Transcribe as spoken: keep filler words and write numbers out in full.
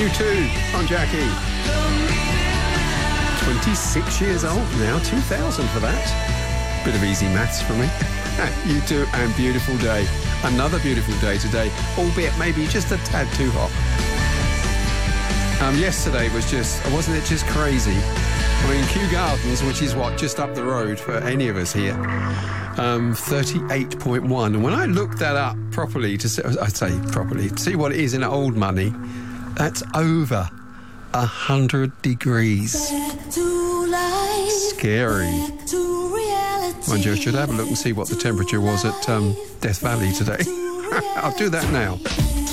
You too, on Jackie. twenty-six years old now, two thousand for that. Bit of easy maths for me. You too, and beautiful day. Another beautiful day today, albeit maybe just a tad too hot. Um, yesterday was just, wasn't it just crazy? I mean, Kew Gardens, which is what, just up the road for any of us here, um, thirty-eight point one. And when I looked that up properly, to see, I'd say properly, to see what it is in old money, that's over a hundred degrees. Scary. Mind you, I should have a look and see what the temperature was at um, Death Valley today. I'll do that now.